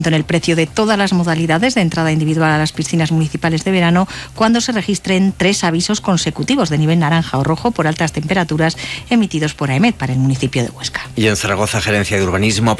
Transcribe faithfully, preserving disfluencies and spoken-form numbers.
en el precio de todas las modalidades de entrada individual a las piscinas municipales de verano cuando se registren tres avisos consecutivos de nivel naranja o rojo por altas temperaturas emitidos por AEMET para el municipio de Huesca. Y en Zaragoza, Gerencia de Urbanismo